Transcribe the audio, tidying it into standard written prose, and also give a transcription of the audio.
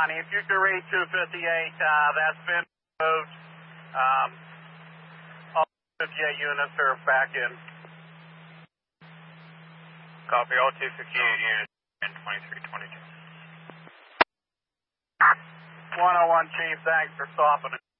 If you can read 258, that's been moved. All 58 units are back in. Copy, all 258 units in 2322. 101, Chief, thanks for stopping it.